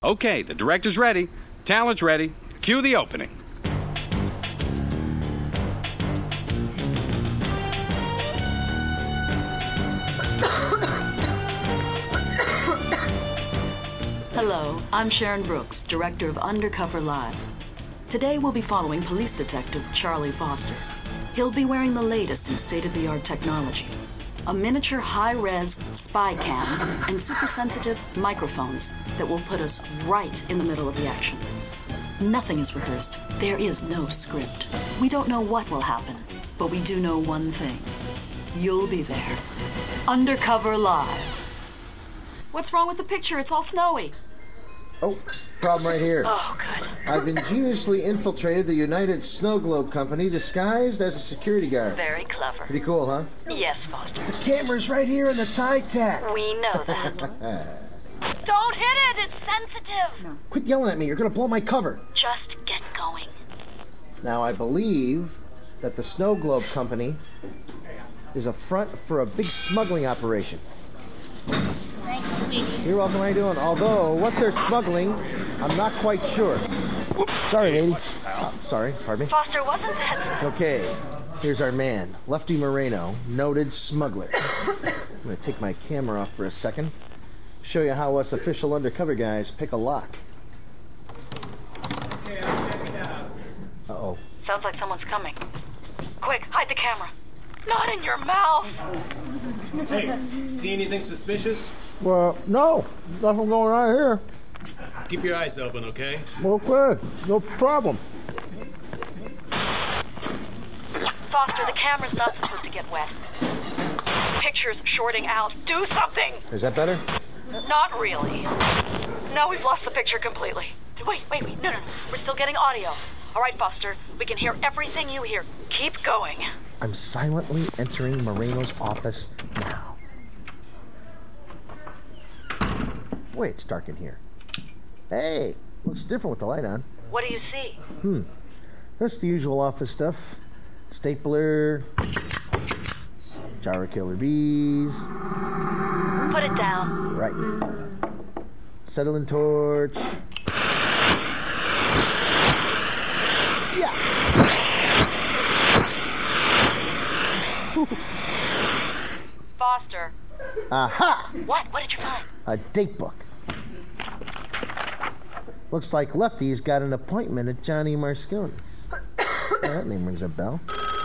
Okay, the director's ready. Talent's ready. Cue the opening. Hello, I'm Sharon Brooks, director of Undercover Live. Today we'll be following police detective Charlie Foster. He'll be wearing the latest in state-of-the-art technology. A miniature high-res spy cam and super-sensitive microphones that will put us right in the middle of the action. Nothing is rehearsed. There is no script. We don't know what will happen, but we do know one thing. You'll be there. Undercover Live. What's wrong with the picture? It's all snowy. Oh, problem right here. Oh, good. I've ingeniously infiltrated the United Snow Globe Company disguised as a security guard. Very clever. Pretty cool, huh? Yes, Foster. The camera's right here in the tie tack. We know that. Don't hit it! It's sensitive! No. Quit yelling at me. You're going to blow my cover. Just get going. Now, I believe that the Snow Globe Company is a front for a big smuggling operation. Thanks, sweetie. You're welcome. How you doing? Although, what they're smuggling, I'm not quite sure. Sorry, lady. Sorry, pardon me. Foster, wasn't that... Okay, here's our man, Lefty Moreno, noted smuggler. I'm going to take my camera off for a second, show you how us official undercover guys pick a lock. Okay, I'll check it out. Uh-oh. Sounds like someone's coming. Quick, hide the camera. Not in your mouth! Hey, see anything suspicious? Well, no, nothing going on here. Keep your eyes open, okay? Okay, no problem. Foster, the camera's not supposed to get wet. Picture's shorting out. Do something! Is that better? Not really. No, we've lost the picture completely. Wait. No. We're still getting audio. All right, Foster, we can hear everything you hear. Keep going. I'm silently entering Moreno's office now. Wait, it's dark in here. Hey, looks different with the light on. What do you see? That's the usual office stuff. Stapler, jar of killer bees. Put it down. Right. Acetylene torch. Yeah. Foster. Aha! What? What did you find? A date book. Looks like Lefty's got an appointment at Johnny Marsconi's. That name rings a bell.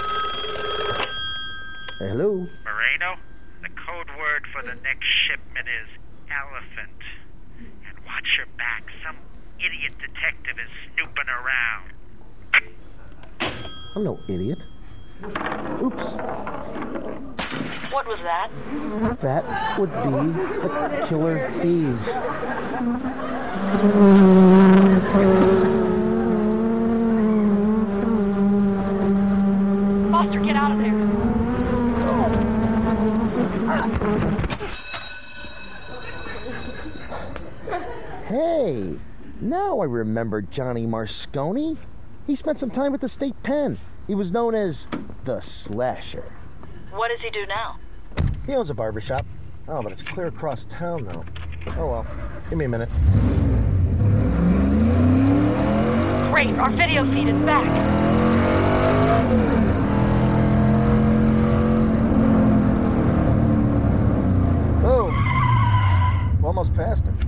Hello? Moreno, the code word for the next shipment is elephant. And watch your back. Some idiot detective is snooping around. I'm no idiot. Oops. What was that? That would be the killer bees. Foster, get out of there. Hey, now I remember Johnny Marsconi. He spent some time at the state pen. He was known as the Slasher. What does he do now? He owns a barbershop. Oh, but it's clear across town, though. Oh, well. Give me a minute. Great, our video feed is back. Oh, almost past him.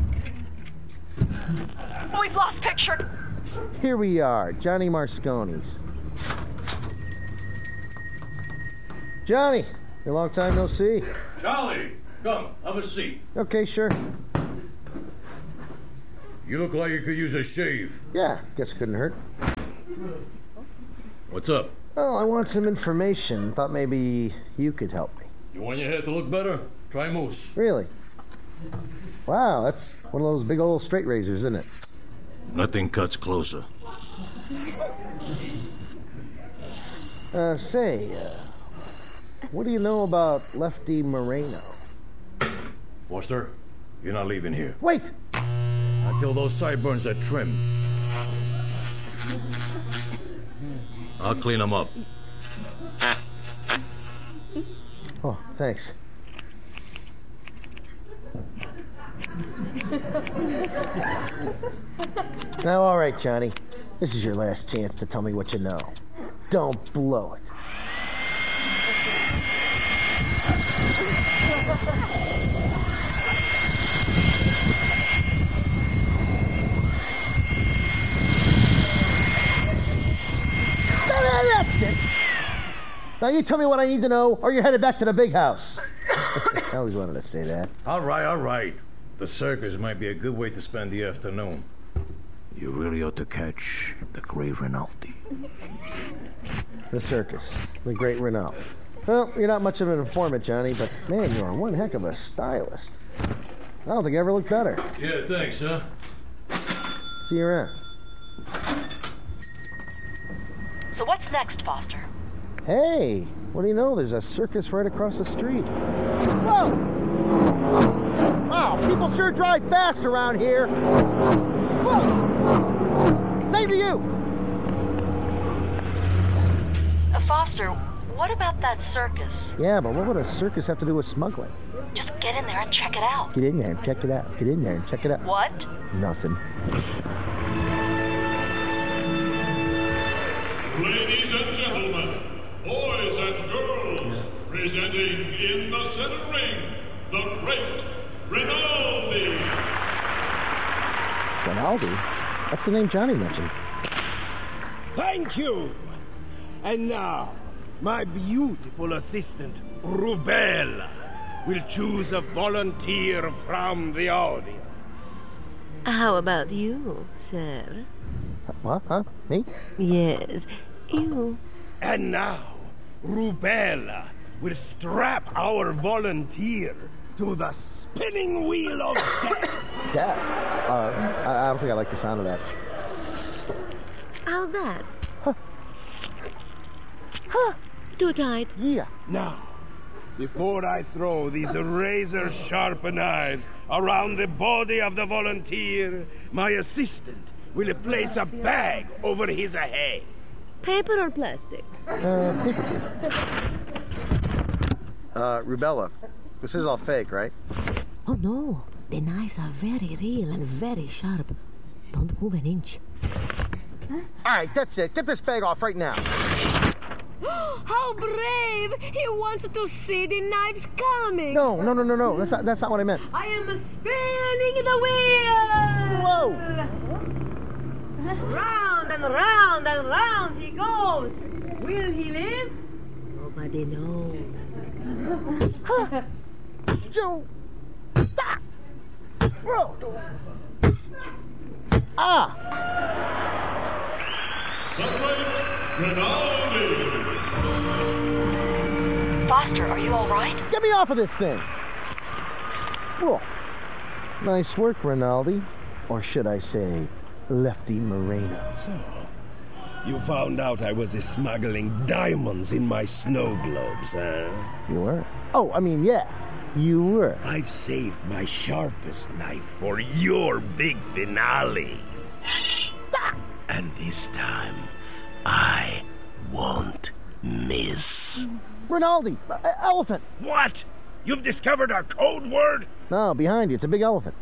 We've lost picture. Here we are, Johnny Marsconi's. Johnny, a long time no see. Charlie, come, have a seat. Okay, sure. You look like you could use a shave. Yeah, guess it couldn't hurt. What's up? Oh, I want some information. Thought maybe you could help me. You want your hair to look better? Try mousse. Really? Wow, that's one of those big old straight razors, isn't it? Nothing cuts closer. What do you know about Lefty Moreno? Foster, you're not leaving here. Wait! Until those sideburns are trimmed. I'll clean them up. Oh, thanks. Now, all right, Johnny. This is your last chance to tell me what you know. Don't blow it. That's it. Now you tell me what I need to know, or you're headed back to the big house. I always wanted to say that. All right. The circus might be a good way to spend the afternoon. You really ought to catch the great Rinaldi. The circus. The great Rinaldi. Well, you're not much of an informant, Johnny, but man, you are one heck of a stylist. I don't think I ever looked better. Yeah, thanks, huh? See you around. So what's next, Foster? Hey, what do you know? There's a circus right across the street. Whoa! Oh, people sure drive fast around here. Whoa! Same to you. Foster, what about that circus? Yeah, but what would a circus have to do with smuggling? Just get in there and check it out. Get in there and check it out. Get in there and check it out. What? Nothing. Ladies and gentlemen, boys and girls, presenting in the center ring, the great Rinaldi. Rinaldi? That's the name Johnny mentioned. Thank you. And now, my beautiful assistant, Rubella, will choose a volunteer from the audience. How about you, sir? What? Huh? Me? Yes, you. And now, Rubella will strap our volunteer to the spinning wheel of death. Death? I don't think I like the sound of that. How's that? Huh. Huh. Too tight. Yeah. Now, before I throw these razor-sharp knives around the body of the volunteer, my assistant will place a bag over his head. Paper or plastic? Paper, please. Rubella, this is all fake, right? Oh, no. The knives are very real and very sharp. Don't move an inch. All right, that's it. Get this bag off right now. How brave! He wants to see the knives coming. No. That's not what I meant. I am spinning the wheel. Whoa! Round and round and round he goes. Will he live? Nobody knows. Joe! Stop! Whoa! Ah! The great Rinaldi. Foster, are you all right? Get me off of this thing! Whoa. Nice work, Rinaldi. Or should I say, Lefty Moreno. So, you found out I was smuggling diamonds in my snow globes, huh? You were? Oh, I mean, yeah. You were. I've saved my sharpest knife for your big finale. Stop! And this time, I won't miss. Rinaldi! Elephant! What? You've discovered our code word? No, behind you. It's a big elephant.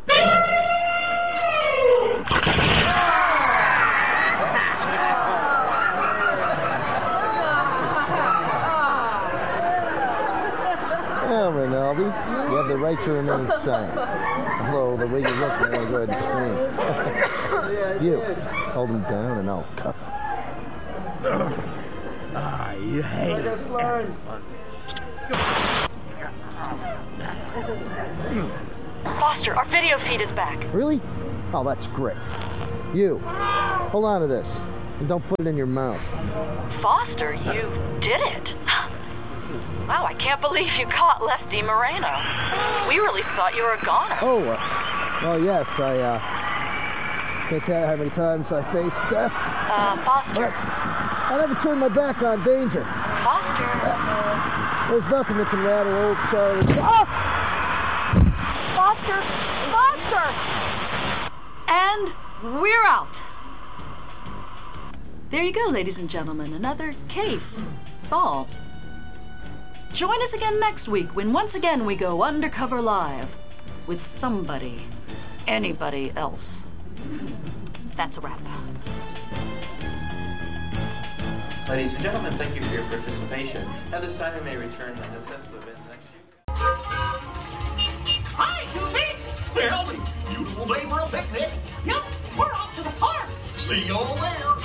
Well, Rinaldi, you have the right to remain silent. Although, the way you look, I want to go ahead and scream. You, hold him down and I'll cuff him. I hate elephants. Foster, our video feed is back. Really? Oh, that's great. You, hold on to this. And don't put it in your mouth. Foster, you did it. Wow, I can't believe you caught Lefty Moreno. We really thought you were a goner. Oh, well, yes, I can't tell you how many times I faced death. Foster. But I never turned my back on danger. Foster. There's nothing that can rattle old Charlie. Ah! Foster! Foster! And we're out. There you go, ladies and gentlemen. Another case solved. Join us again next week when once again we go undercover live with somebody anybody else. That's a wrap. Ladies and gentlemen, thank you for your participation. At this time, we may return the necessity of events next year. Hi, Goofy! Well, beautiful day for a picnic. Yep, we're off to the park. See y'all there.